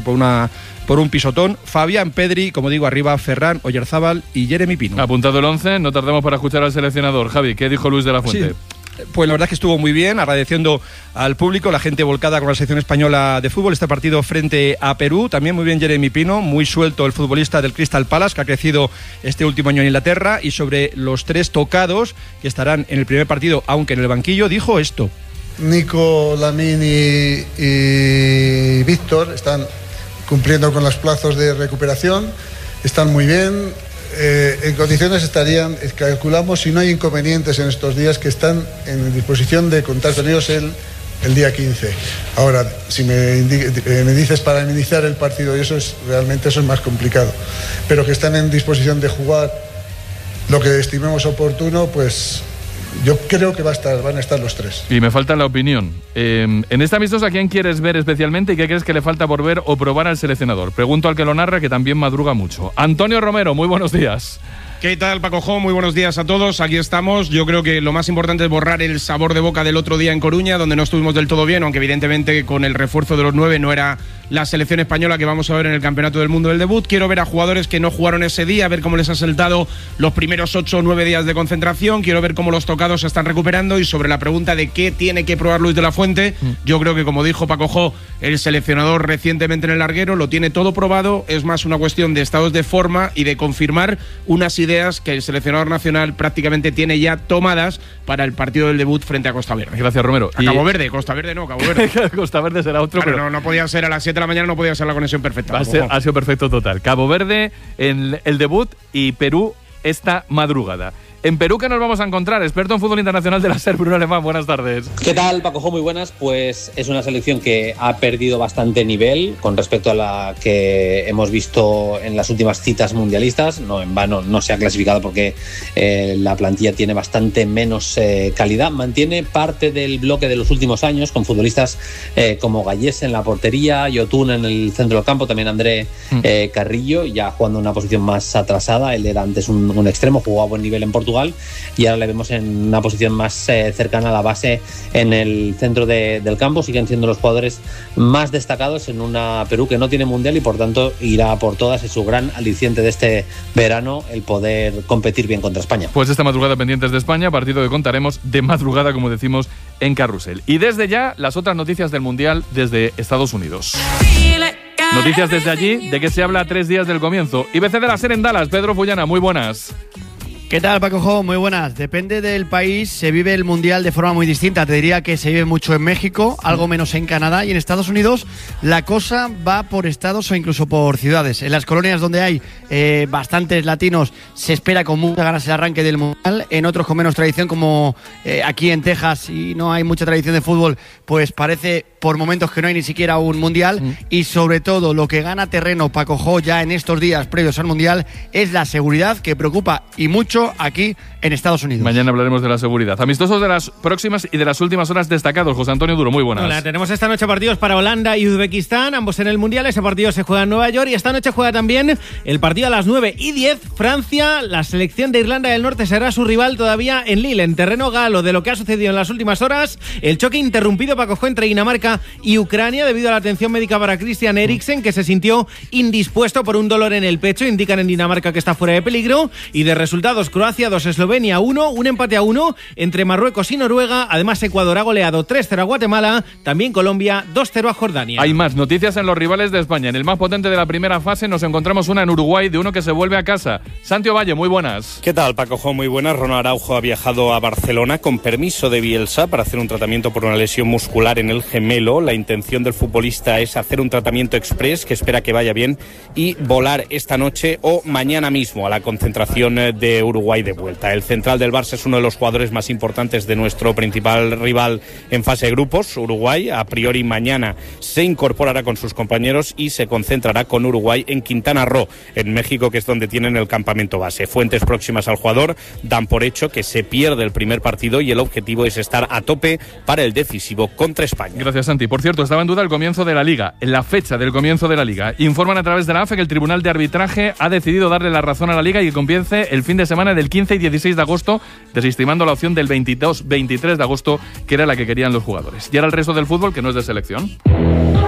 por un pisotón. Fabián, Pedri, como digo, arriba Ferran, Oyarzábal y Jeremy Pino. Apuntado el 11, no tardemos para escuchar al seleccionador. Javi, ¿qué dijo Luis de la Fuente? Sí. Pues la verdad es que estuvo muy bien, agradeciendo al público, la gente volcada con la selección española de fútbol, este partido frente a Perú. También muy bien Jeremy Pino, muy suelto el futbolista del Crystal Palace, que ha crecido este último año en Inglaterra. Y sobre los 3 tocados que estarán en el primer partido, aunque en el banquillo, dijo esto. Nico, Lamine y Víctor están cumpliendo con los plazos de recuperación, están muy bien. En condiciones estarían, calculamos, si no hay inconvenientes en estos días, que están en disposición de contar con ellos el día 15. Ahora, si me dices para iniciar el partido, y eso es más complicado, pero que están en disposición de jugar lo que estimemos oportuno, pues yo creo que van a estar los 3. Y me falta la opinión. En esta amistosa, ¿a quién quieres ver especialmente y qué crees que le falta por ver o probar al seleccionador? Pregunto al que lo narra, que también madruga mucho. Antonio Romero, muy buenos días. ¿Qué tal, Paco Jo? Muy buenos días a todos. Aquí estamos. Yo creo que lo más importante es borrar el sabor de boca del otro día en Coruña, donde no estuvimos del todo bien, aunque evidentemente con el refuerzo de los 9 no era la selección española que vamos a ver en el Campeonato del Mundo del debut. Quiero ver a jugadores que no jugaron ese día, ver cómo les ha saltado los primeros 8 o 9 días de concentración. Quiero ver cómo los tocados se están recuperando. Y sobre la pregunta de qué tiene que probar Luis de la Fuente, yo creo que, como dijo Paco Jo, el seleccionador recientemente en el larguero, lo tiene todo probado. Es más una cuestión de estados de forma y de confirmar unas ideas que el seleccionador nacional prácticamente tiene ya tomadas para el partido del debut frente a Costa Verde. Gracias, Romero. Cabo Verde, Costa Verde no, Cabo Verde. Costa Verde será otro, claro, pero no podía ser a las 7 de la mañana, no podía ser la conexión perfecta. Ha sido perfecto total. Cabo Verde en el debut y Perú esta madrugada. En Perú, ¿qué nos vamos a encontrar? Experto en fútbol internacional de la SER, Bruno Alemán, buenas tardes. ¿Qué tal, Paco Jo? Muy buenas. Pues es una selección que ha perdido bastante nivel con respecto a la que hemos visto en las últimas citas mundialistas. No en vano no se ha clasificado porque la plantilla tiene bastante menos calidad. Mantiene parte del bloque de los últimos años con futbolistas como Gallés en la portería, Yotun en el centro del campo, también André Carrillo, ya jugando en una posición más atrasada. Él era antes un extremo, jugó a buen nivel en Portugal y ahora le vemos en una posición más cercana a la base en el centro del campo. Siguen siendo los jugadores más destacados en una Perú que no tiene mundial y por tanto irá por todas. Es su gran aliciente de este verano el poder competir bien contra España. Pues esta madrugada pendientes de España, partido que contaremos de madrugada, como decimos, en Carrusel. Y desde ya, las otras noticias del mundial desde Estados Unidos. Noticias desde allí, de que se habla a 3 días del comienzo. IBC de la SER en Dallas, Pedro Fullana, muy buenas. ¿Qué tal, Paco Jo? Muy buenas. Depende del país, se vive el Mundial de forma muy distinta. Te diría que se vive mucho en México, algo menos en Canadá, y en Estados Unidos la cosa va por estados o incluso por ciudades. En las colonias donde hay bastantes latinos se espera con muchas ganas el arranque del Mundial. En otros con menos tradición, como aquí en Texas, y no hay mucha tradición de fútbol, pues parece por momentos que no hay ni siquiera un Mundial. Y sobre todo lo que gana terreno, Paco Jo, ya en estos días previos al Mundial, es la seguridad, que preocupa y mucho aquí en Estados Unidos. Mañana hablaremos de la seguridad. Amistosos de las próximas y de las últimas horas destacados. José Antonio Duro, muy buenas. Hola, tenemos esta noche partidos para Holanda y Uzbekistán, ambos en el Mundial. Ese partido se juega en Nueva York y esta noche juega también el partido a las 9:10. Francia, la selección de Irlanda del Norte será su rival todavía en Lille, en terreno galo. De lo que ha sucedido en las últimas horas, el choque interrumpido, Paco Jo, entre Dinamarca y Ucrania debido a la atención médica para Christian Eriksen, que se sintió indispuesto por un dolor en el pecho. Indican en Dinamarca que está fuera de peligro. Y de resultados, Croacia 2, Eslovenia 1, un empate a 1 entre Marruecos y Noruega. Además, Ecuador ha goleado 3-0 a Guatemala, también Colombia 2-0 a Jordania. Hay más noticias en los rivales de España. En el más potente de la primera fase nos encontramos una en Uruguay de uno que se vuelve a casa. Santiago Valle, muy buenas. ¿Qué tal, Paco Jo? Muy buenas. Ronald Araujo ha viajado a Barcelona con permiso de Bielsa para hacer un tratamiento por una lesión muscular en el gemelo. La intención del futbolista es hacer un tratamiento express que espera que vaya bien y volar esta noche o mañana mismo a la concentración de Uruguay de vuelta. El central del Barça es uno de los jugadores más importantes de nuestro principal rival en fase de grupos, Uruguay. A priori mañana se incorporará con sus compañeros y se concentrará con Uruguay en Quintana Roo, en México, que es donde tienen el campamento base. Fuentes próximas al jugador dan por hecho que se pierde el primer partido y el objetivo es estar a tope para el decisivo contra España. Gracias, Santi. Por cierto, estaba en duda el comienzo de la Liga, la fecha del comienzo de la Liga. Informan a través de la AFE que el Tribunal de Arbitraje ha decidido darle la razón a la Liga y que comience el fin de semana del 15 y 16 de agosto, desestimando la opción del 22-23 de agosto, que era la que querían los jugadores. Y ahora el resto del fútbol, que no es de selección.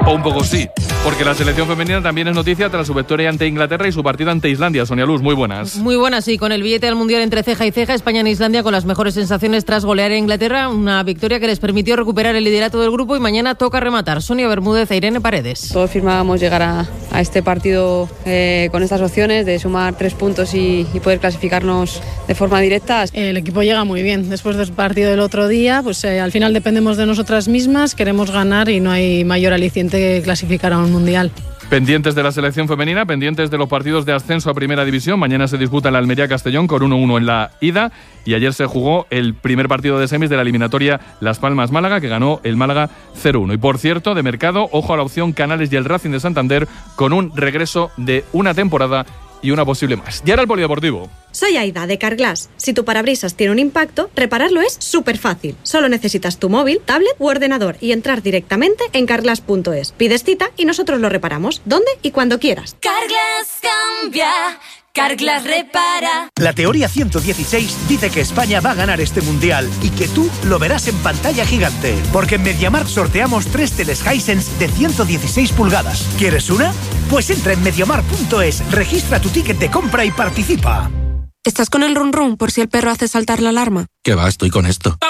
O un poco sí, porque la selección femenina también es noticia tras su victoria ante Inglaterra y su partido ante Islandia. Sonia Luz, muy buenas. Muy buenas, sí, con el billete del Mundial entre ceja y ceja, España en Islandia con las mejores sensaciones tras golear a Inglaterra, una victoria que les permitió recuperar el liderato del grupo y mañana toca rematar. Sonia Bermúdez e Irene Paredes. Todos firmábamos llegar a este partido con estas opciones de sumar 3 puntos y poder clasificarnos de forma directa. El equipo llega muy bien. Después del partido del otro día, pues al final dependemos de nosotras mismas, queremos ganar y no hay mayor aliciente que clasificar a un mundial. Pendientes de la selección femenina, pendientes de los partidos de ascenso a Primera División. Mañana se disputa el Almería-Castellón con 1-1 en la ida y ayer se jugó el primer partido de semis de la eliminatoria Las Palmas-Málaga, que ganó el Málaga 0-1. Y por cierto, de mercado, ojo a la opción Canales y el Racing de Santander con un regreso de una temporada y una posible más. Y ahora el polideportivo. Soy Aida, de Carglass. Si tu parabrisas tiene un impacto, repararlo es súper fácil. Solo necesitas tu móvil, tablet u ordenador y entrar directamente en carglass.es. Pides cita y nosotros lo reparamos, donde y cuando quieras. Carglass cambia. Carglass repara. La teoría 116 dice que España va a ganar este mundial y que tú lo verás en pantalla gigante. Porque en MediaMarkt sorteamos 3 teles Hisense de 116 pulgadas. ¿Quieres una? Pues entra en MediaMarkt.es, registra tu ticket de compra y participa. ¿Estás con el run run por si el perro hace saltar la alarma? ¿Qué va? Estoy con esto.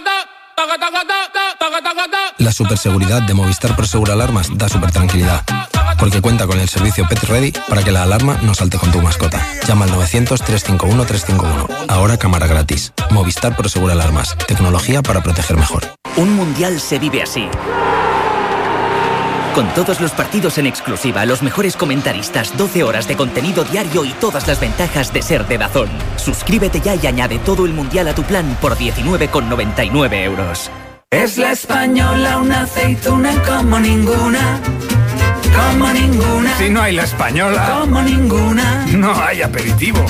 La superseguridad de Movistar Prosegur Alarmas da súper tranquilidad, porque cuenta con el servicio Pet Ready para que la alarma no salte con tu mascota. Llama al 900-351-351. Ahora cámara gratis. Movistar Prosegur Alarmas. Tecnología para proteger mejor. Un mundial se vive así. Con todos los partidos en exclusiva, los mejores comentaristas, 12 horas de contenido diario y todas las ventajas de ser de DAZN. Suscríbete ya y añade todo el mundial a tu plan por 19,99 euros. Es la española, una aceituna como ninguna. Como ninguna. Si no hay la española, como ninguna, no hay aperitivo.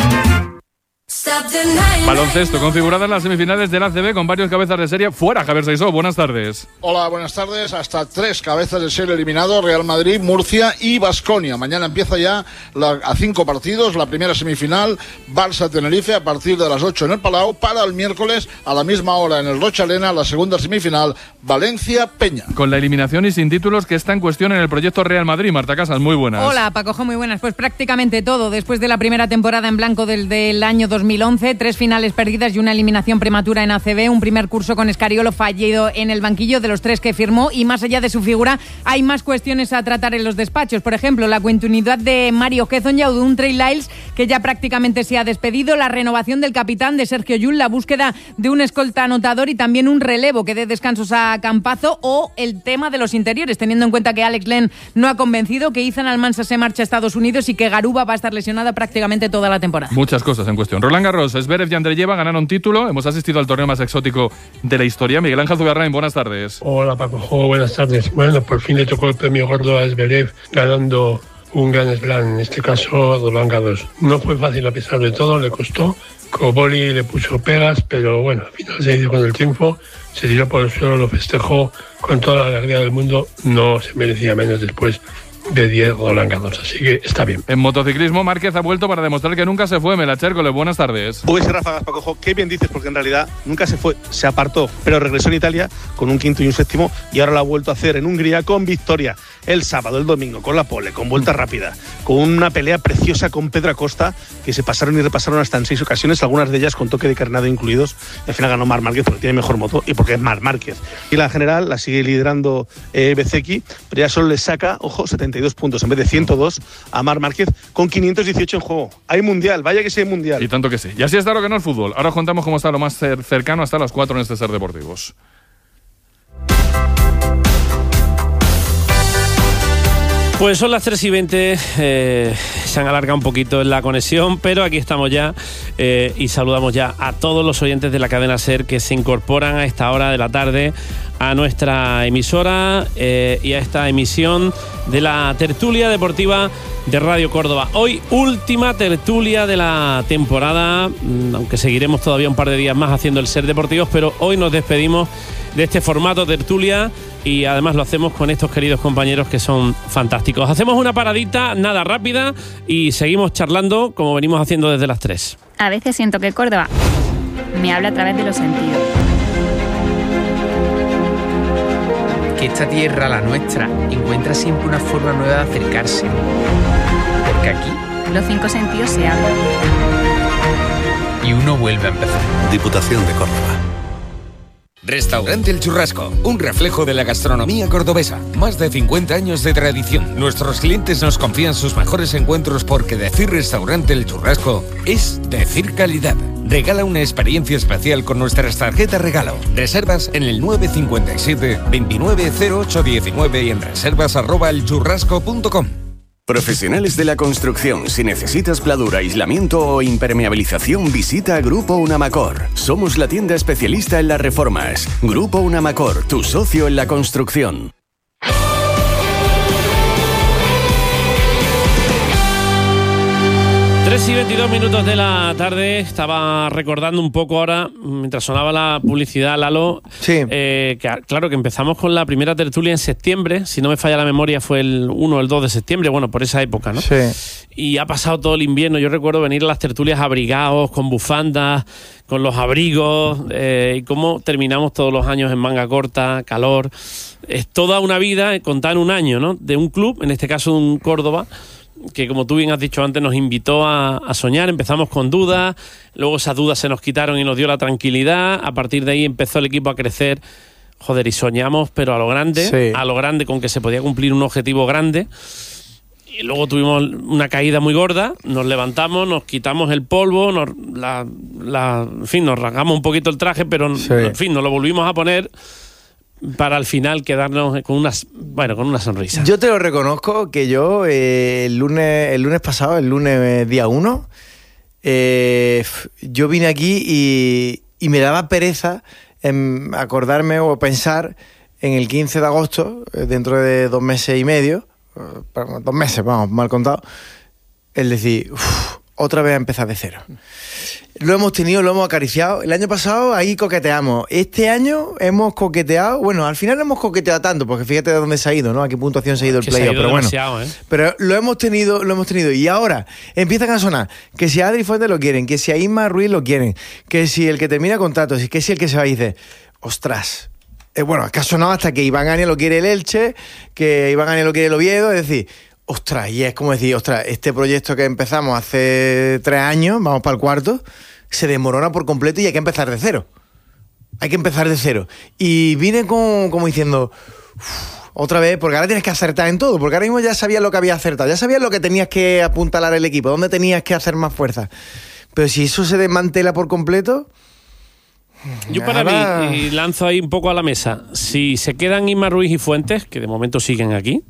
Baloncesto, configuradas las semifinales del ACB con varios cabezas de serie fuera. Javier Saisó, buenas tardes. Hola, buenas tardes. Hasta 3 cabezas de serie eliminados: Real Madrid, Murcia y Baskonia. Mañana empieza ya a 5 partidos la primera semifinal, Barça-Tenerife, a partir de las 8 en el Palau. Para el miércoles a la misma hora en el Rocha Arena, la segunda semifinal, Valencia-Peña. Con la eliminación y sin títulos que está en cuestión en el proyecto Real Madrid. Marta Casas, muy buenas. Hola, Pacojo, muy buenas. Pues prácticamente todo. Después de la primera temporada en blanco del año 2011, 3 finales perdidas y una eliminación prematura en ACB, un primer curso con Escariolo fallido en el banquillo de los 3 que firmó, y más allá de su figura hay más cuestiones a tratar en los despachos. Por ejemplo, la continuidad de Mario Hezonja o de un Trey Lyles que ya prácticamente se ha despedido, la renovación del capitán de Sergio Llull, la búsqueda de un escolta anotador y también un relevo que dé descansos a Campazo, o el tema de los interiores, teniendo en cuenta que Alex Len no ha convencido, que Ethan Almansa se marcha a Estados Unidos y que Garuba va a estar lesionada prácticamente toda la temporada. Muchas cosas en cuestión. Roland Garros, Zverev y Andreyeva ganaron título. Hemos asistido al torneo más exótico de la historia. Miguel Ángel Zugarrain, buenas tardes. Hola Paco, buenas tardes. Bueno, por fin le tocó el premio gordo a Zverev, ganando un Grand Slam, en este caso Roland Garros. No fue fácil a pesar de todo, le costó. Koboli le puso pegas, pero bueno, al final se hizo con el triunfo, se tiró por el suelo, lo festejó con toda la alegría del mundo. No se merecía menos después de 10 Roland Garros, así que está bien. En motociclismo, Márquez ha vuelto para demostrar que nunca se fue. Melachércole, buenas tardes. Uy, ráfagas, Paco, qué bien dices, porque en realidad nunca se fue, se apartó, pero regresó en Italia con un quinto y un séptimo, y ahora lo ha vuelto a hacer en Hungría con victoria. El sábado, el domingo, con la pole, con vuelta rápida, con una pelea preciosa con Pedro Acosta, que se pasaron y repasaron hasta en 6 ocasiones, algunas de ellas con toque de carnado incluidos. Al final ganó Marc Márquez porque tiene mejor moto y porque es Marc Márquez. Y la general la sigue liderando Bezzecchi, pero ya solo le saca, ojo, 72 puntos en vez de 102 a Marc Márquez, con 518 en juego. Hay mundial, vaya que sí hay mundial. Y tanto que sí. Y así está lo que no es fútbol. Ahora contamos cómo está lo más cercano hasta las 4 en este Ser Deportivos. Pues son las 3:20, se han alargado un poquito en la conexión, pero aquí estamos ya y saludamos ya a todos los oyentes de la cadena SER que se incorporan a esta hora de la tarde a nuestra emisora y a esta emisión de la tertulia deportiva de Radio Córdoba. Hoy última tertulia de la temporada, aunque seguiremos todavía un par de días más haciendo el Ser Deportivos, pero hoy nos despedimos de este formato tertulia y además lo hacemos con estos queridos compañeros que son fantásticos. Hacemos una paradita, nada rápida, y seguimos charlando como venimos haciendo desde las 3. A veces siento que Córdoba me habla a través de los sentidos. que esta tierra, la nuestra, encuentra siempre una forma nueva de acercarse. Porque aquí los 5 sentidos se abren. Y uno vuelve a empezar. Diputación de Córdoba. Restaurante El Churrasco, un reflejo de la gastronomía cordobesa. Más de 50 años de tradición. Nuestros clientes nos confían sus mejores encuentros porque decir Restaurante El Churrasco es decir calidad. Regala una experiencia especial con nuestras tarjetas regalo. Reservas en el 957 290819 y en reservas@elchurrasco.com. Profesionales de la construcción, si necesitas pladura, aislamiento o impermeabilización, visita Grupo Unamacor. Somos la tienda especialista en las reformas. Grupo Unamacor, tu socio en la construcción. 3:22 de la tarde. Estaba recordando un poco ahora, mientras sonaba la publicidad, Lalo. Sí. Claro que empezamos con la primera tertulia en septiembre. Si no me falla la memoria, fue el 1 o el 2 de septiembre. Bueno, por esa época, ¿no? Sí. Y ha pasado todo el invierno. Yo recuerdo venir a las tertulias abrigados, con bufandas, con los abrigos, y cómo terminamos todos los años en manga corta, calor. Es toda una vida contada en un año, ¿no? De un club, en este caso de un Córdoba, que como tú bien has dicho antes, nos invitó a soñar. Empezamos con dudas, luego esas dudas se nos quitaron y nos dio la tranquilidad. A partir de ahí empezó el equipo a crecer. Joder, y soñamos, pero a lo grande, con que se podía cumplir un objetivo grande. Y luego tuvimos una caída muy gorda, nos levantamos, nos quitamos el polvo, en fin, nos rasgamos un poquito el traje, pero en fin, nos lo volvimos a poner para al final quedarnos con una sonrisa. Yo te lo reconozco que yo el lunes pasado, el lunes día 1, yo vine aquí y me daba pereza en acordarme o pensar en el 15 de agosto, dentro de 2 meses y medio, 2 meses, vamos, mal contado, es decir, otra vez a empezar de cero. Lo hemos tenido, lo hemos acariciado. El año pasado ahí coqueteamos. Este año hemos coqueteado. Bueno, al final no hemos coqueteado tanto, porque fíjate de dónde se ha ido, ¿no? A qué puntuación se ha ido el playoff. Pero bueno, pero lo hemos tenido. Y ahora empiezan a sonar que si a Adri Fuentes lo quieren, que si a Isma Ruiz lo quieren, que si el que termina contrato, que si el que se va, y dice, ostras. Bueno, es que ha sonado hasta que Iván Ania lo quiere el Elche, que Iván Ania lo quiere el Oviedo, es decir, ostras, y es como decir, ostras, este proyecto que empezamos hace 3 años, vamos para el 4, se desmorona por completo y hay que empezar de cero. Y vine como diciendo, otra vez, porque ahora tienes que acertar en todo, porque ahora mismo ya sabías lo que había acertado, ya sabías lo que tenías que apuntalar el equipo, dónde tenías que hacer más fuerza. Pero si eso se desmantela por completo... Yo para mí, y lanzo ahí un poco a la mesa, si se quedan Isma Ruiz y Fuentes, que de momento siguen aquí,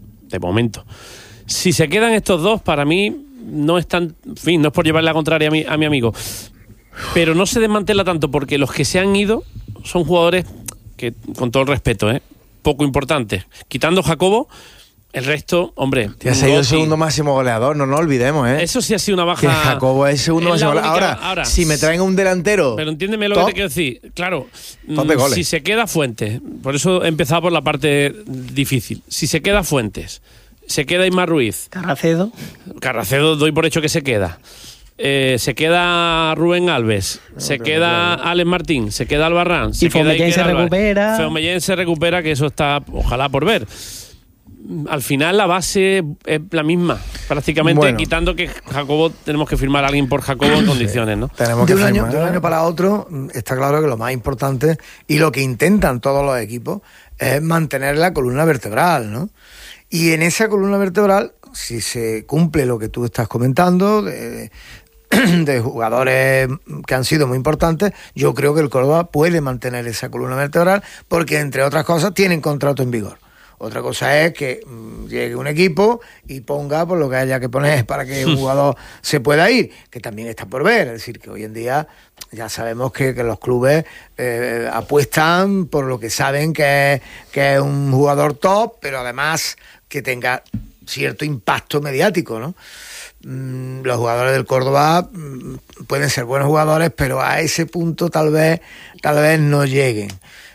si se quedan estos dos, para mí no es tan, en fin, no es por llevarle la contraria a mi amigo, pero no se desmantela tanto porque los que se han ido son jugadores que, con todo el respeto, poco importantes. Quitando Jacobo, el resto, hombre... Te has ido el segundo máximo goleador, no nos olvidemos, Eso sí ha sido una baja... Que Jacobo es el segundo máximo goleador. Ahora, si me traen un delantero... Pero entiéndeme lo que te quiero decir. Claro, si se queda Fuentes, por eso he empezado por la parte difícil. Si se queda Fuentes, se queda Isma Ruiz... Carracedo doy por hecho que se queda. Se queda Rubén Alves, se queda Alex Martín, se queda Albarrán, se queda Iker se recupera. Feomellén se recupera, que eso está, ojalá, por ver. Al final la base es la misma, prácticamente, quitando que Jacobo, tenemos que firmar a alguien por Jacobo en condiciones, ¿no? De un año para otro, está claro que lo más importante y lo que intentan todos los equipos es mantener la columna vertebral, ¿no? Y en esa columna vertebral, si se cumple lo que tú estás comentando, de jugadores que han sido muy importantes, yo creo que el Córdoba puede mantener esa columna vertebral porque, entre otras cosas, tienen contrato en vigor. Otra cosa es que llegue un equipo y ponga por lo que haya que poner para que un jugador se pueda ir, que también está por ver. Es decir, que hoy en día ya sabemos que los clubes apuestan por lo que saben que es un jugador top, pero además que tenga cierto impacto mediático, ¿no? Los jugadores del Córdoba pueden ser buenos jugadores, pero a ese punto tal vez no lleguen.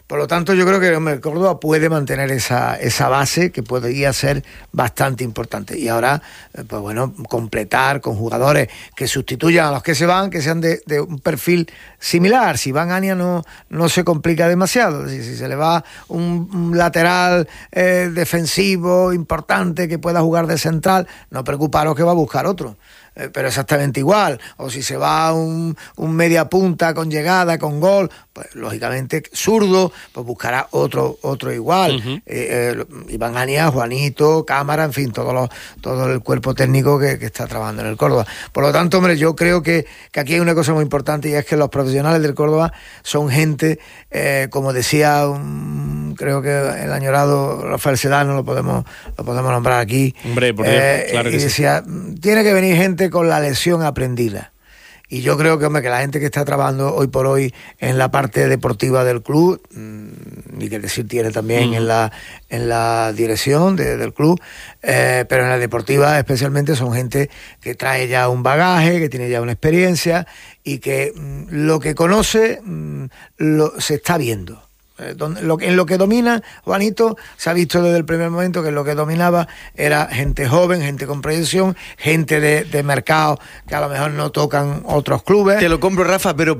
Por lo tanto, yo creo que el Córdoba puede mantener esa base que podría ser bastante importante. Y ahora, pues bueno, completar con jugadores que sustituyan a los que se van, que sean de un perfil similar. Si Van Ania no se complica demasiado. Si se le va un lateral defensivo importante que pueda jugar de central, no preocuparos que va a buscar otro. Pero exactamente igual. O si se va un media punta con llegada, con gol, pues lógicamente zurdo, pues buscará otro igual. Iván Ania, Juanito, Cámara, en fin, todo el cuerpo técnico que está trabajando en el Córdoba. Por lo tanto, hombre, yo creo que aquí hay una cosa muy importante, y es que los profesionales del Córdoba son gente, como decía creo que el añorado Rafael Sedano, lo podemos nombrar aquí. Hombre, por Dios, claro que y decía, tiene que venir gente con la lección aprendida. Y yo creo que, hombre, que la gente que está trabajando hoy por hoy en la parte deportiva del club, y que decir tiene también en la dirección del club, pero en la deportiva especialmente son gente que trae ya un bagaje, que tiene ya una experiencia, y que lo que conoce se está viendo. En lo que domina, Juanito, se ha visto desde el primer momento que lo que dominaba era gente joven, gente con proyección, gente de mercado que a lo mejor no tocan otros clubes. Te lo compro, Rafa, pero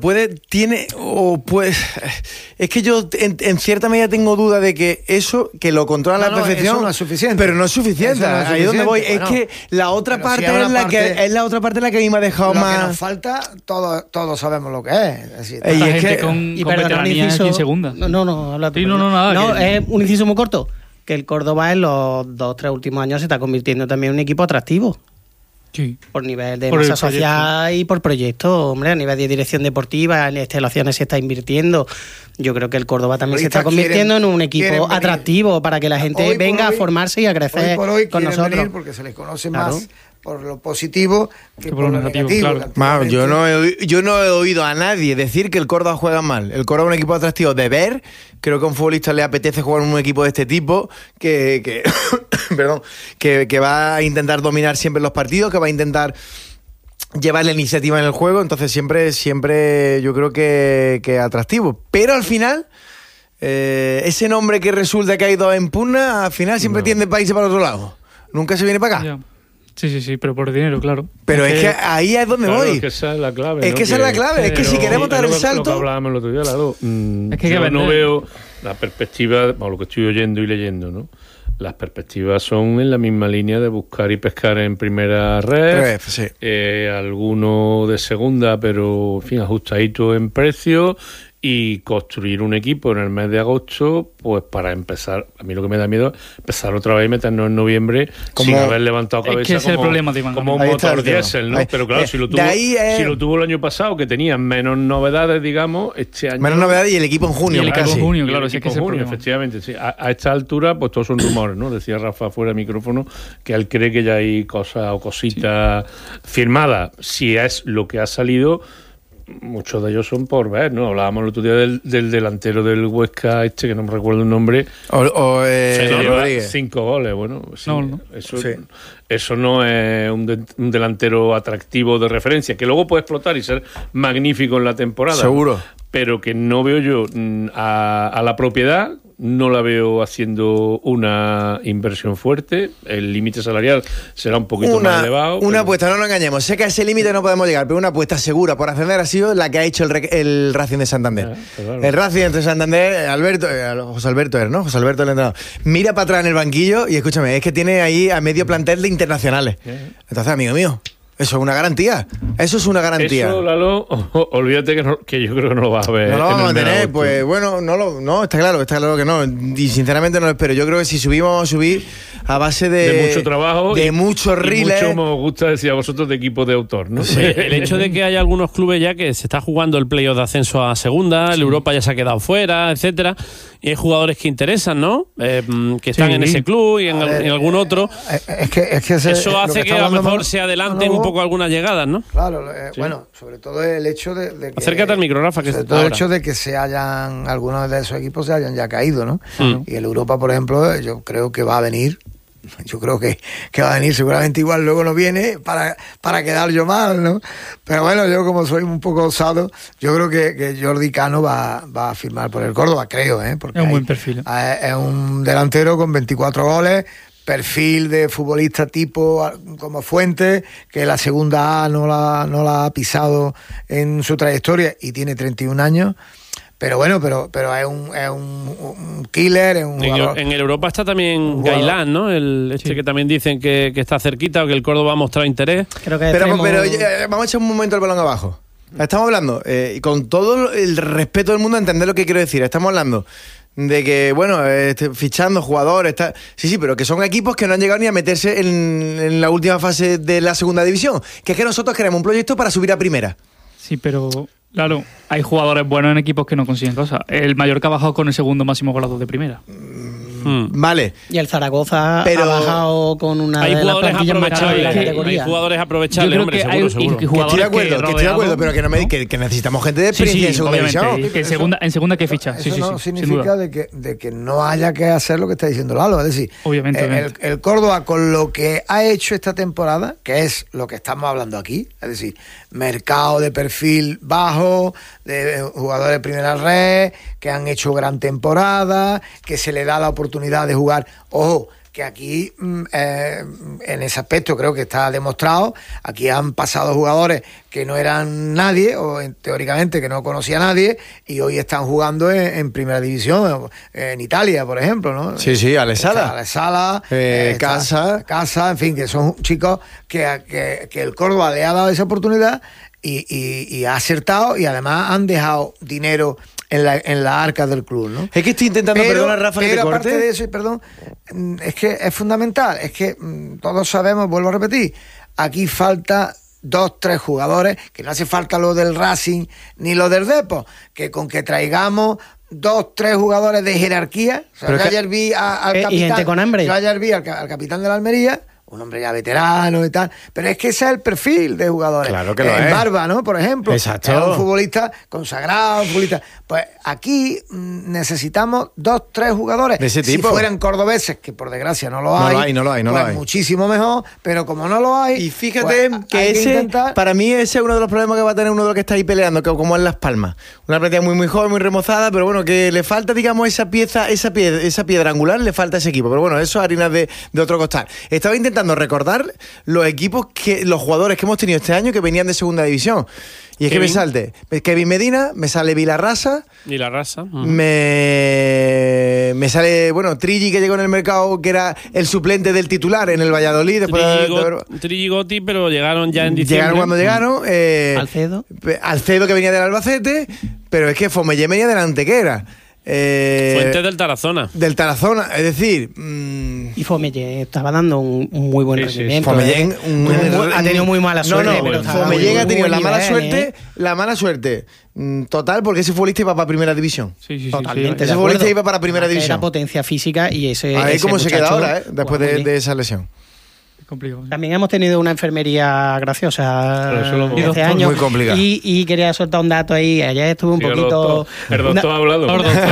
es que yo en cierta medida tengo duda de que eso, que lo controla la perfección, eso no es suficiente. Pero no es suficiente. Ahí es donde voy. Bueno, es que la otra parte es la que a mí me ha dejado más. Lo que nos falta, todos sabemos lo que es. Es decir, y es gente con veteranía aquí en segunda. No, habla tú. Sí, nada. No, es un inciso muy corto. Que el Córdoba en los 2-3 últimos años se está convirtiendo también en un equipo atractivo. Sí. Por nivel de masa social y por proyecto, hombre, a nivel de dirección deportiva, en instalaciones se está invirtiendo. Yo creo que el Córdoba también se está convirtiendo en un equipo atractivo para que la gente venga a formarse y a crecer hoy por hoy con nosotros. Venir porque se les conoce más por lo positivo que por lo negativo. Claro. Yo no he oído a nadie decir que el Córdoba juega mal. El Córdoba es un equipo atractivo de ver. Creo que a un futbolista le apetece jugar en un equipo de este tipo que va a intentar dominar siempre los partidos, que va a intentar llevar la iniciativa en el juego. Entonces siempre yo creo que es atractivo. Pero al final, ese nombre que resulta que ha ido en pugna, al final siempre tiende países para otro lado. Nunca se viene para acá. Ya. Sí, pero por dinero, claro. Pero es que ahí es donde voy. Es que esa es la clave. Es que esa es la clave. Es que si queremos dar el salto. Lo que hablábamos el otro día, claro. Es que yo no veo la perspectiva, lo que estoy oyendo y leyendo, ¿no? Las perspectivas son en la misma línea de buscar y pescar en primera red. Sí. Alguno de segunda, pero en fin, ajustadito en precio. Y construir un equipo en el mes de agosto, pues para empezar, a mí lo que me da miedo es empezar otra vez y meternos en noviembre sin haber levantado cabeza. Es que ese es el problema, como un motor diésel, ¿no? Pero claro, si lo tuvo el año pasado, que tenía menos novedades, digamos, este año... Menos novedades y el equipo en junio. Y el equipo en junio, claro, sí, que es el problema. Efectivamente, sí. A esta altura, pues todos son rumores, ¿no? Decía Rafa fuera de micrófono que él cree que ya hay cosas o cositas firmadas. Si es lo que ha salido... Muchos de ellos son por ver, ¿no? Hablábamos el otro día del delantero del Huesca, que no me recuerdo el nombre. Rodríguez. 5 goles, bueno. Sí, no. Eso no es un delantero atractivo de referencia, que luego puede explotar y ser magnífico en la temporada. Seguro. Pero que no veo yo a la propiedad, no la veo haciendo una inversión fuerte. El límite salarial será un poquito más elevado. Una apuesta, no nos engañemos. Sé que a ese límite no podemos llegar, pero una apuesta segura por ascender ha sido la que ha hecho el Racing de Santander. Claro. El Racing de Santander, José Alberto, ¿no? José Alberto, el entrenador. Mira para atrás en el banquillo y escúchame, es que tiene ahí a medio plantel de internacionales. Entonces, amigo mío, eso es una garantía. Eso es una garantía. Eso, Lalo, olvídate que yo creo que no lo vas a ver. No lo vamos a tener, pues bueno, no, está claro que no. Y sinceramente no lo espero. Yo creo que si subimos, vamos a subir a base de mucho trabajo, de muchos riles. Mucho me gusta decir a vosotros de equipo de autor, ¿no? Sí. El hecho de que haya algunos clubes ya que se está jugando el playoff de ascenso a segunda, el Europa ya se ha quedado fuera, etcétera. Y hay jugadores que interesan, ¿no? Que están en ese club y en algún otro. Es que eso hace que a lo mejor se adelanten un poco algunas llegadas, ¿no? Claro, bueno, sobre todo el hecho de que... Acércate al micro, Rafa. Sobre todo el hecho de que algunos de esos equipos se hayan ya caído, ¿no? Y el Europa, por ejemplo, yo creo que va a venir yo creo que va a venir, seguramente igual luego no viene para quedar yo mal, ¿no? Pero bueno, yo como soy un poco osado, yo creo que Jordi Cano va a firmar por el Córdoba, creo, porque es un buen perfil. Es un delantero con 24 goles, perfil de futbolista tipo como Fuentes, que la segunda A no la ha pisado en su trayectoria y tiene 31 años. Pero bueno, pero es un killer, es un jugador. En Europa está también Gailán, ¿no? Que también dicen que está cerquita o que el Córdoba ha mostrado interés. Creo que pero vamos a echar un momento el balón abajo. Estamos hablando, y con todo el respeto del mundo, a entender lo que quiero decir. Estamos hablando de que, bueno, fichando jugadores, sí, pero que son equipos que no han llegado ni a meterse en la última fase de la segunda división. Que es que nosotros queremos un proyecto para subir a primera. Sí, pero claro, hay jugadores buenos en equipos que no consiguen cosas. El Mallorca ha bajado con el segundo máximo goleador de primera. Vale. Y el Zaragoza ha bajado con una hay de las plantillas más caras de la hay categoría. jugadores aprovechables, hombre, seguro. Que estoy de acuerdo, pero que no me digas que necesitamos gente de experiencia en segunda división. En segunda que ficha. Eso no significa de que no haya que hacer lo que está diciendo Lalo. Es decir, obviamente. El Córdoba, con lo que ha hecho esta temporada, que es lo que estamos hablando aquí, es decir, mercado de perfil bajo, de jugadores de primera red, que han hecho gran temporada, que se le da la oportunidad de jugar. Ojo, que aquí en ese aspecto creo que está demostrado. Aquí han pasado jugadores que no eran nadie, o teóricamente que no conocía a nadie, y hoy están jugando en primera división, en Italia, por ejemplo, ¿no? Sí, Alessala, Casa, en fin, que son chicos que el Córdoba le ha dado esa oportunidad y ha acertado, y además han dejado dinero en la arca del club, ¿no? Es que estoy intentando, perdona, Rafa, que te corte. Aparte de eso, perdón, es que es fundamental, es que todos sabemos, vuelvo a repetir, aquí falta 2-3 jugadores, que no hace falta lo del Racing ni lo del Depor, que con que traigamos 2-3 jugadores de jerarquía. O sea, yo ayer vi al capitán, y gente con hambre. Yo ayer vi al capitán de la Almería, un hombre ya veterano y tal, pero es que ese es el perfil de jugadores. Claro que lo es. Barba, ¿no? Por ejemplo. Exacto. Es un futbolista consagrado, un futbolista. Pues aquí necesitamos 2-3 jugadores. De ese tipo. Si fueran cordobeses, que por desgracia no lo hay. No lo hay. Muchísimo mejor, pero como no lo hay. Y fíjate que ese, para mí, ese es uno de los problemas que va a tener uno de los que está ahí peleando, que como es Las Palmas. Una plantilla muy joven, muy remozada, pero bueno, que le falta, digamos, esa piedra angular, le falta a ese equipo. Pero bueno, eso es harina de otro costal. Estaba intentando recordar los equipos los jugadores que hemos tenido este año que venían de segunda división. Y es que me salte Kevin Medina, me sale Vilarrasa. Me sale, bueno, Trigi, que llegó en el mercado, que era el suplente del titular en el Valladolid. Trigi Gotti, pero llegaron ya en diciembre. Llegaron cuando llegaron. Alcedo, que venía del Albacete, pero es que Fomellé venía del Antequera. Fuentes del Tarazona. Es decir... Y Fomellé estaba dando un muy buen rendimiento. Fomellé ha tenido muy mala suerte. Fomellé ha tenido la mala suerte total, porque ese futbolista iba para primera división. Totalmente. Ese futbolista iba para primera división. Era potencia física y ese. A ver cómo se queda ahora, después de esa lesión. Complicado. También hemos tenido una enfermería graciosa este año. Muy complicado. Y quería soltar un dato ahí. Ayer estuve un poquito. El doctor ha hablado.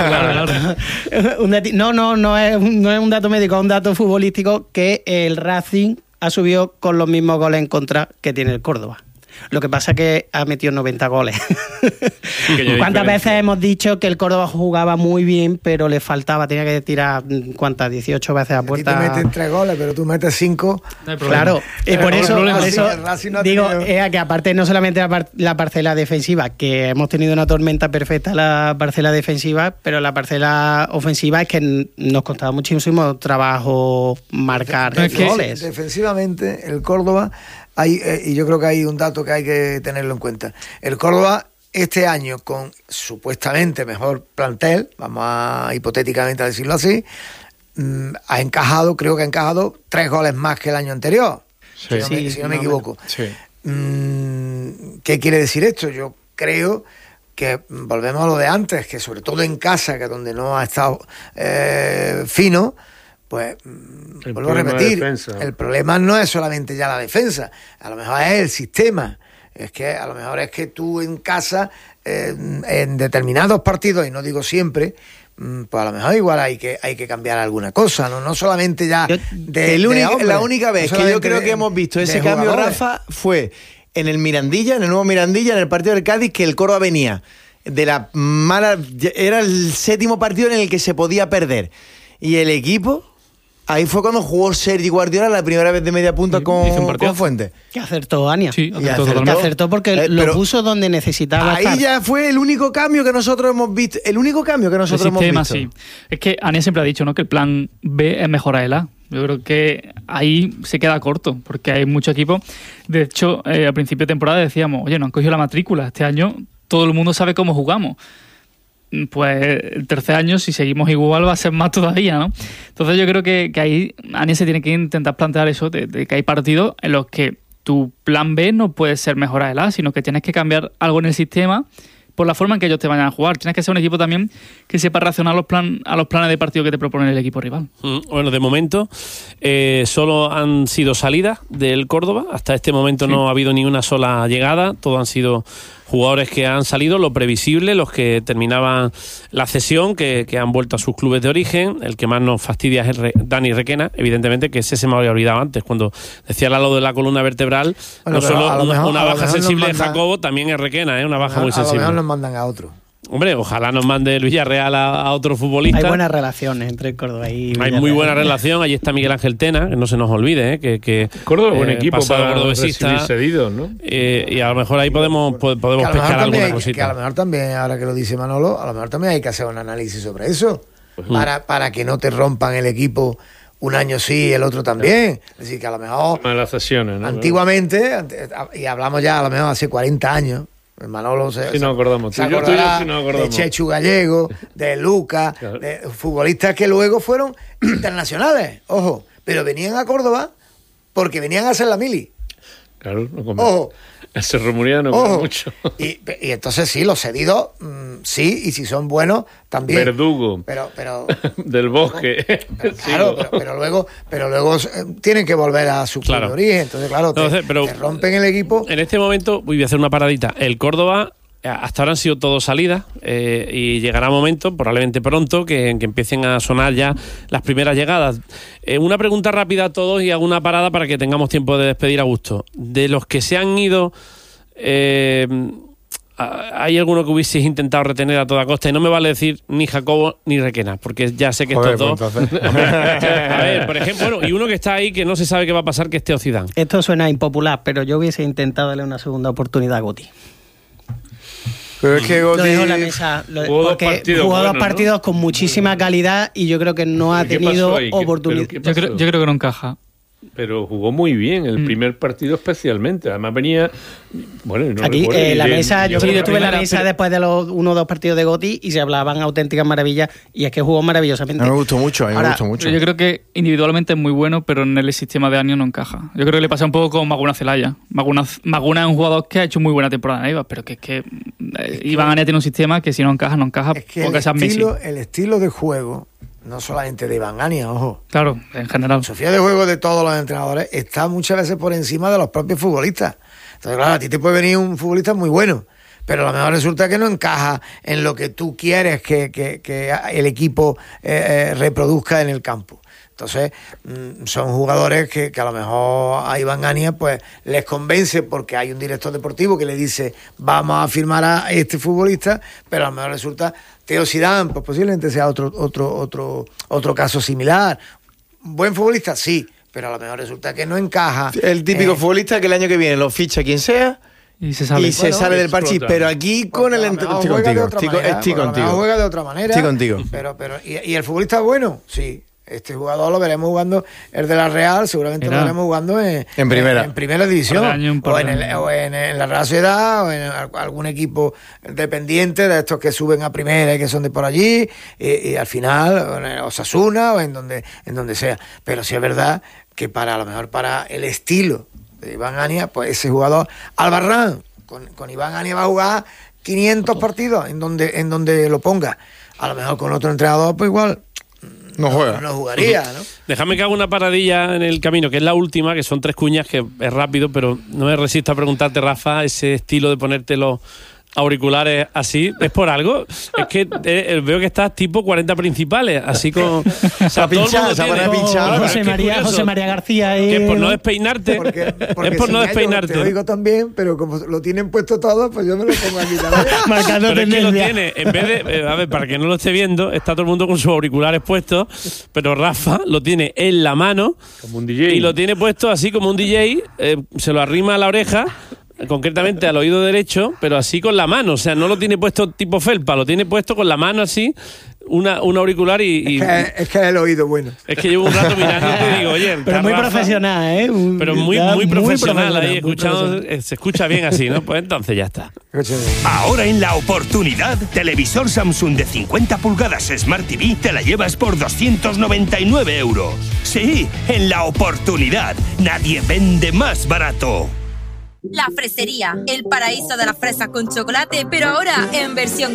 No es un dato médico, es un dato futbolístico, que el Racing ha subido con los mismos goles en contra que tiene el Córdoba. Lo que pasa es que ha metido 90 goles. ¿Cuántas veces hemos dicho que el Córdoba jugaba muy bien, pero le faltaba, tenía que tirar, ¿cuántas? 18 veces a puerta. A ti te meten 3 goles, pero tú metes 5. No hay problema. Claro, y por eso digo, que aparte no solamente la parcela defensiva, que hemos tenido una tormenta perfecta la parcela defensiva, pero la parcela ofensiva es que nos costaba muchísimo trabajo marcar goles. Defensivamente, el Córdoba... y yo creo que hay un dato que hay que tenerlo en cuenta. El Córdoba este año, con supuestamente mejor plantel, vamos a hipotéticamente a decirlo así, creo que ha encajado 3 goles más que el año anterior, si no me equivoco. ¿Qué quiere decir esto? Yo creo que volvemos a lo de antes, que sobre todo en casa, que donde no ha estado fino, pues vuelvo a repetir, el problema no es solamente ya la defensa, a lo mejor es el sistema. Es que a lo mejor es que tú en casa, en determinados partidos, y no digo siempre, pues a lo mejor igual hay que cambiar alguna cosa, no solamente ya la única vez que yo creo que hemos visto ese cambio, Rafa, fue en el Mirandilla, en el nuevo Mirandilla, en el partido del Cádiz, que el Córdoba venía de la mala... Era el 7º partido en el que se podía perder. Y el equipo... Ahí fue cuando jugó Sergi Guardiola la primera vez de media punta con Fuentes. Que acertó Ania. Sí, acertó porque lo puso donde necesitaba ahí estar. Ya fue el único cambio que nosotros hemos visto. El único cambio que nosotros hemos visto. Sí. Es que Ania siempre ha dicho, ¿no?, que el plan B es mejorar el A. Yo creo que ahí se queda corto, porque hay muchos equipos. De hecho, a principio de temporada decíamos, oye, no han cogido la matrícula. Este año todo el mundo sabe cómo jugamos. Pues el tercer año, si seguimos igual, va a ser más todavía, ¿no? Entonces yo creo que ahí Ania se tiene que intentar plantear eso, de que hay partidos en los que tu plan B no puede ser mejorar el A, sino que tienes que cambiar algo en el sistema por la forma en que ellos te vayan a jugar. Tienes que ser un equipo también que sepa reaccionar a los planes de partido que te propone el equipo rival. Bueno, de momento solo han sido salidas del Córdoba. Hasta este momento no ha habido ni una sola llegada. Todo han sido jugadores que han salido, lo previsible, los que terminaban la cesión, que han vuelto a sus clubes de origen. El que más nos fastidia es Dani Requena, evidentemente, que ese se me había olvidado antes, cuando decía lo de la columna vertebral. Bueno, no solo una baja sensible de Jacobo, también es Requena, una baja muy sensible. A lo mejor nos mandan a otro. Hombre, ojalá nos mande el Villarreal a otro futbolista. Hay buenas relaciones entre Córdoba y Villarreal. Hay muy buena relación. Allí está Miguel Ángel Tena, que no se nos olvide, que Córdoba es buen equipo para recibir cedidos, ¿no? Y a lo mejor ahí podemos pescar alguna cosita. Que a lo mejor también, ahora que lo dice Manolo, a lo mejor también hay que hacer un análisis sobre eso, para que no te rompan el equipo un año sí y el otro también. Es decir, que a lo mejor... Las cesiones, ¿no? Antiguamente, y hablamos ya a lo mejor hace 40 años, Manolo se acordamos. Se acordará de Chechu Gallego, de Lucas, claro, de futbolistas que luego fueron internacionales, ojo, pero venían a Córdoba porque venían a hacer la mili. Claro, ojo. Se rumorea mucho. Y entonces sí, los cedidos, sí, y si son buenos, también. Verdugo. Pero del Bosque. Claro, pero luego tienen que volver a su club de origen. Entonces, claro, te rompen el equipo. En este momento, voy a hacer una paradita. El Córdoba, hasta ahora han sido todos salidas, y llegará un momento, probablemente pronto, que empiecen a sonar ya las primeras llegadas. Una pregunta rápida a todos y hago una parada para que tengamos tiempo de despedir a gusto. De los que se han ido, ¿hay alguno que hubieses intentado retener a toda costa? Y no me vale decir ni Jacobo ni Requena, porque ya sé que estos dos... A ver, por ejemplo, y uno que está ahí que no se sabe qué va a pasar, que es Teo Zidane. Esto suena impopular, pero yo hubiese intentado darle una segunda oportunidad a Guti. Pero es que Guti lo dejo en la mesa, porque jugó dos partidos con muchísima calidad y yo creo que no ha tenido oportunidad. Yo creo que no encaja. Pero jugó muy bien el primer partido especialmente. Además venía... Bueno, no aquí la mesa, yo estuve en la mesa pero... después de los 1 o 2 partidos de Guti y se hablaban auténticas maravillas, y es que jugó maravillosamente. Me gustó mucho, me gustó mucho. Yo creo que individualmente es muy bueno, pero en el sistema de Ania no encaja. Yo creo que le pasa un poco con Maguna Celaya. Maguna es un jugador que ha hecho muy buena temporada en Eibar, pero que es que Iván Ania tiene un sistema que si no encaja, es que el estilo de juego, no solamente de Iván Ania, ojo. Claro, en general. La filosofía de juego de todos los entrenadores está muchas veces por encima de los propios futbolistas. Entonces, claro, a ti te puede venir un futbolista muy bueno, pero a lo mejor resulta que no encaja en lo que tú quieres que el equipo reproduzca en el campo. Entonces, son jugadores que a lo mejor a Iván Ania pues les convence porque hay un director deportivo que le dice vamos a firmar a este futbolista, pero a lo mejor resulta Teo Zidane, pues posiblemente sea otro caso similar. ¿Buen futbolista? Sí, pero a lo mejor resulta que no encaja. El típico futbolista que el año que viene lo ficha quien sea y se sale del parchís, pero aquí con el estoy contigo. Juega de otra manera. Estoy contigo. Pero ¿y el futbolista es bueno? Sí. Este jugador lo veremos jugando, el de la Real, seguramente lo veremos jugando en primera división, o en la Real Sociedad, o en algún equipo dependiente de estos que suben a primera y que son de por allí, y al final, en Osasuna, o en donde sea. Pero sí es verdad que a lo mejor para el estilo de Iván Ania, pues ese jugador, Albarrán, con Iván Ania va a jugar 500 partidos en donde lo ponga. A lo mejor con otro entrenador, pues igual no jugaría, ¿no? Déjame que haga una paradilla en el camino, que es la última, que son 3 cuñas, que es rápido, pero no me resisto a preguntarte, Rafa, ese estilo de ponértelo auriculares así, ¿es por algo? Es que veo que estás tipo 40 principales, así con... O sea, José María García. Que es por no despeinarte. Porque es por no despeinarte. Te oigo también, pero como lo tienen puesto todo, pues yo me lo pongo aquí también. Marcando pero tendencia. Es que lo tiene, en vez de... a ver, para que no lo esté viendo, está todo el mundo con sus auriculares puestos, pero Rafa lo tiene en la mano. Como un DJ. Y lo tiene puesto así como un DJ, se lo arrima a la oreja, concretamente al oído derecho, pero así con la mano, o sea, no lo tiene puesto tipo felpa, lo tiene puesto con la mano así, un auricular y... Es que es el oído bueno. Es que llevo un rato mirando y te digo, oye... Pero muy Rafa, profesional, ¿eh? Pero muy profesional ahí, escuchando, se escucha bien así, ¿no? Pues entonces ya está. Ahora en La Oportunidad, televisor Samsung de 50 pulgadas Smart TV te la llevas por 299 euros. Sí, en La Oportunidad, nadie vende más barato. La Fresería, el paraíso de la fresa con chocolate, pero ahora en versión